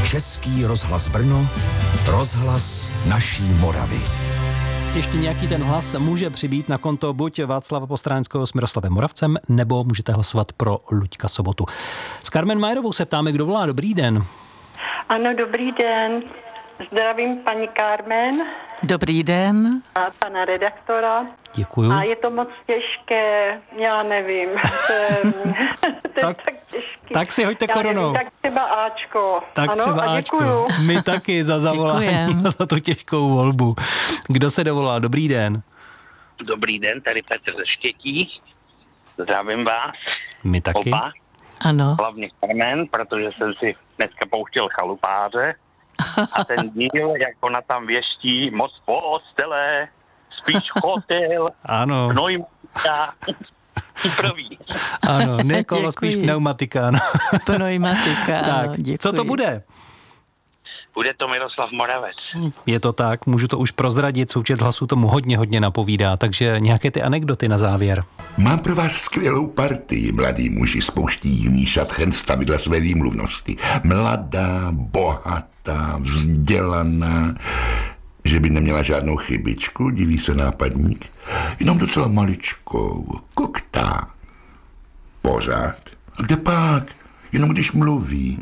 Český rozhlas Brno, rozhlas naší Moravy. Ještě nějaký ten hlas může přibýt na konto buď Václava Postráneckého s Miroslavem Moravcem, nebo můžete hlasovat pro Luďka Sobotu. S Carmen Majerovou se ptáme, kdo volá. Dobrý den. Ano, dobrý den. Zdravím paní Carmen. Dobrý den. A pana redaktora. Děkuju. A je to moc těžké, já nevím. To je tak těžký. Tak si hoďte korunou. Tak třeba Ačko. Tak ano, třeba a Ačko. děkuju. My taky za zavolání a za tu těžkou volbu. Kdo se dovolá? Dobrý den. Dobrý den, tady Petr ze Štětí. Zdravím vás. My taky. Oba. Ano. Hlavně Carmen, protože jsem si dneska pouštěl Chalupáře. A ten díl, jak ona tam věští, moc postele, spíš hotel, Ano. pneumatika, prvý. Ano, ne kolo, spíš pneumatika. Ano. Pneumatika, Tak, ano, děkuji. co to bude? Bude to Miroslav Moravec. Je to tak, můžu to už prozradit, součet hlasů tomu hodně napovídá, takže nějaké ty anekdoty na závěr. Mám pro vás skvělou partii, mladí muži, spouští jiný Šatchen stavidla své výmluvnosti. Mladá, bohatá, vzdělaná, že by neměla žádnou chybičku, diví se nápadník, jenom docela maličkou, koktá. Pořád. A kde pak? Jenom když mluví.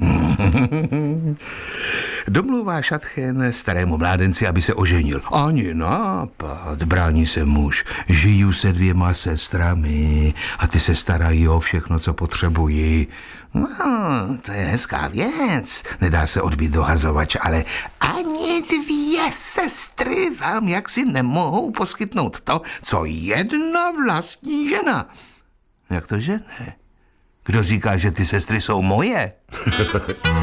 Domluvá Šatchen starému mládenci, aby se oženil. Ani nápad, brání se muž. Žiju se 2 sestrami a ty se starají o všechno, co potřebují. No, to je hezká věc. Nedá se odbít dohazovač, ale ani 2 sestry vám jaksi nemohou poskytnout to, co jedna vlastní žena. Jak to, že ne? Kdo říká, že ty sestry jsou moje?